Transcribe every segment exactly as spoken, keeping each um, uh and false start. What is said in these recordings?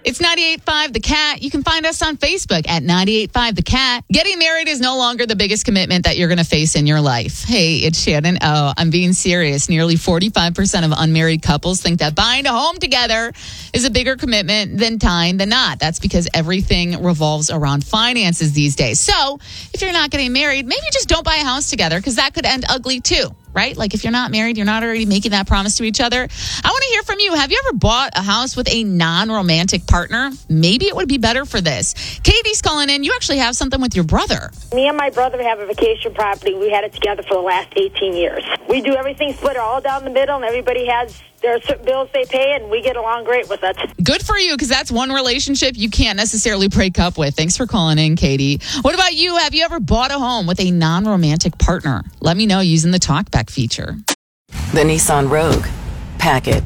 It's ninety-eight point five The Cat. You can find us on Facebook at ninety-eight point five The Cat. Getting married is no longer the biggest commitment that you're going to face in your life. Hey, it's Shannon. Oh, I'm being serious. Nearly forty-five percent of unmarried couples think that buying a home together is a bigger commitment than tying the knot. That's because everything revolves around finances these days. So if you're not getting married, maybe just don't buy a house together because that could end ugly too. Right? Like if you're not married, you're not already making that promise to each other. I want to hear from you. Have you ever bought a house with a non-romantic partner? Maybe it would be better for this. Katie's calling in. You actually have something with your brother. Me and my brother have a vacation property. We had it together for the last eighteen years. We do everything split all down the middle, and everybody has their bills they pay, and we get along great with it. Good for you, because that's one relationship you can't necessarily break up with. Thanks for calling in, Katie. What about you? Have you ever bought a home with a non-romantic partner? Let me know using the TalkBack feature. The Nissan Rogue. Pack it.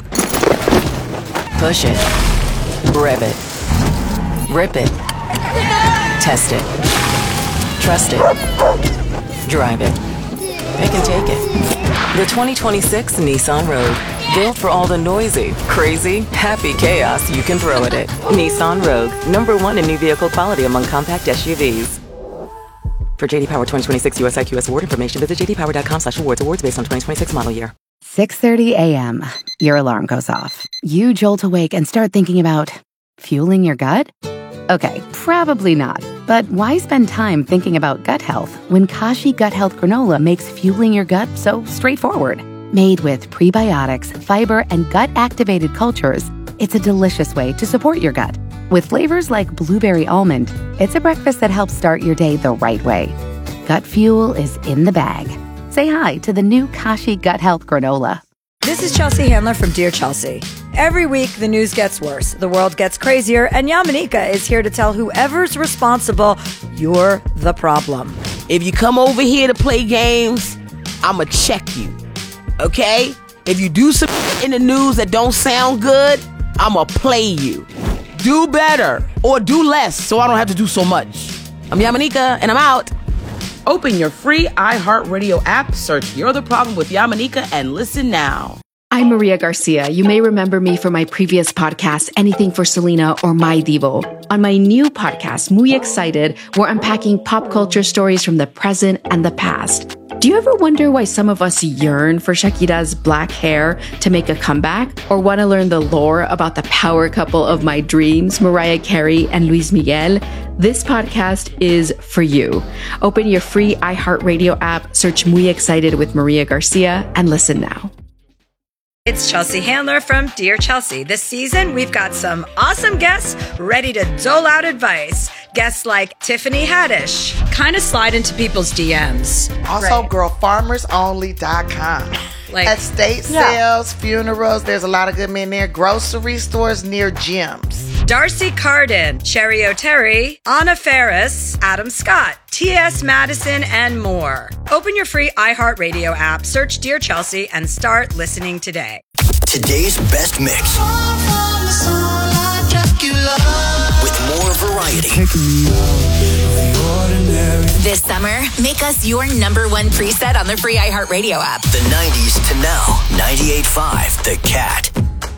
Push it. Rev it. Rip it. Test it. Trust it. Drive it. Pick and take it. The twenty twenty-six Nissan Rogue. Built for all the noisy, crazy, happy chaos you can throw at it. Nissan Rogue. Number one in new vehicle quality among compact S U Vs. For J D Power twenty twenty-six U S I Q S award information, visit j d power dot com slash awards. Awards based on twenty twenty-six model year. six thirty a.m. Your alarm goes off. You jolt awake and start thinking about fueling your gut? Okay, probably not. But why spend time thinking about gut health when Kashi Gut Health Granola makes fueling your gut so straightforward? Made with prebiotics, fiber, and gut-activated cultures, it's a delicious way to support your gut. With flavors like blueberry almond, it's a breakfast that helps start your day the right way. Gut fuel is in the bag. Say hi to the new Kashi Gut Health Granola. This is Chelsea Handler from Dear Chelsea. Every week, the news gets worse, the world gets crazier, and Yamanika is here to tell whoever's responsible, you're the problem. If you come over here to play games, I'ma check you, okay? If you do some in the news that don't sound good, I'ma play you. Do better, or do less, so I don't have to do so much. I'm Yamanika, and I'm out. Open your free iHeartRadio app, search You're the Problem with Yamanika, and listen now. I'm Maria Garcia. You may remember me from my previous podcast, Anything for Selena or My Divo. On my new podcast, Muy Excited, we're unpacking pop culture stories from the present and the past. Do you ever wonder why some of us yearn for Shakira's black hair to make a comeback? Or want to learn the lore about the power couple of my dreams, Mariah Carey and Luis Miguel? This podcast is for you. Open your free iHeartRadio app, search Muy Excited with Maria Garcia, and listen now. It's Chelsea Handler from Dear Chelsea. This season, we've got some awesome guests ready to dole out advice. Guests like Tiffany Haddish. Kind of slide into people's D Ms. Also, right. girl farmers only dot com. Like, estate yeah. sales, funerals, there's a lot of good men there. Grocery stores near gyms. Darcy Carden, Cherry O'Terry, Anna Ferris, Adam Scott, T S Madison, and more. Open your free iHeartRadio app, search Dear Chelsea, and start listening today. Today's best mix. With more variety. This summer, make us your number one preset on the free iHeartRadio app. The nineties to now. ninety-eight point five The Cat.